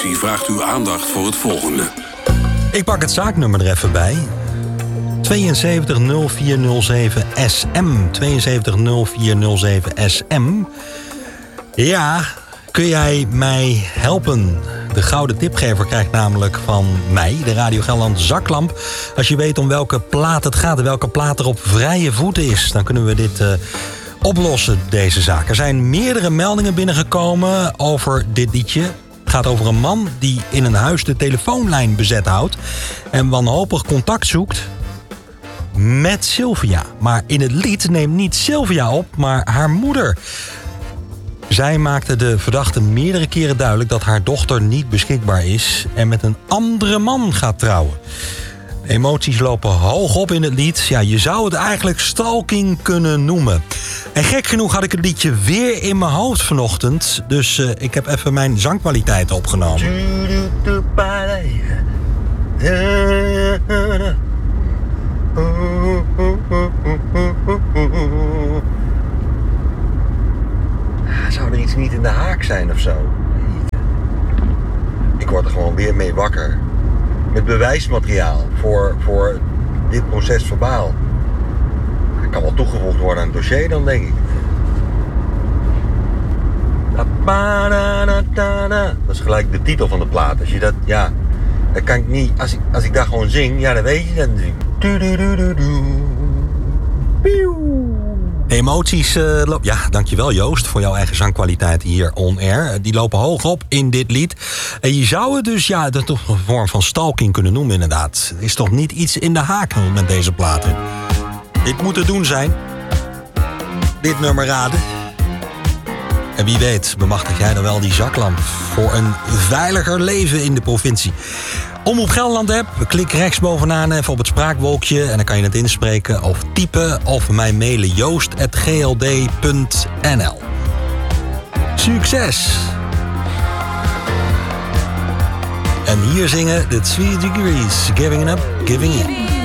redactie vraagt uw aandacht voor het volgende. Ik pak het zaaknummer er even bij. 720407 SM. 720407 SM. Ja, kun jij mij helpen? De gouden tipgever krijgt namelijk van mij, de Radio Gelderland zaklamp. Als je weet om welke plaat het gaat en welke plaat er op vrije voeten is, dan kunnen we dit oplossen, deze zaak. Er zijn meerdere meldingen binnengekomen over dit liedje. Het gaat over een man die in een huis de telefoonlijn bezet houdt en wanhopig contact zoekt met Sylvia. Maar in het lied neemt niet Sylvia op, maar haar moeder. Zij maakte de verdachte meerdere keren duidelijk dat haar dochter niet beschikbaar is en met een andere man gaat trouwen. De emoties lopen hoog op in het lied. Ja, je zou het eigenlijk stalking kunnen noemen. En gek genoeg had ik het liedje weer in mijn hoofd vanochtend. Dus ik heb even mijn zangkwaliteiten opgenomen. Zou er iets niet in de haak zijn of zo? Ik word er gewoon weer mee wakker. Met bewijsmateriaal voor dit proces verbaal. Dat kan wel toegevoegd worden aan het dossier dan, denk ik. Dat is gelijk de titel van de plaat. Als je dat, ja, dat kan ik niet. Als ik daar gewoon zing, ja, dan weet je dat natuurlijk. Emoties, ja, dankjewel Joost voor jouw eigen zangkwaliteit hier on air. Die lopen hoog op in dit lied. En je zou het dus, ja, dat toch een vorm van stalking kunnen noemen inderdaad. Er is toch niet iets in de haak met deze platen. Dit moet te doen zijn. Dit nummer raden. En wie weet bemachtig jij dan wel die zaklamp voor een veiliger leven in de provincie. Omroep Gelderland app, klik rechtsbovenaan even op het spraakwolkje en dan kan je het inspreken of typen of mij mailen joost@gld.nl. Succes! En hier zingen The 3 Degrees, Giving Up, Giving In.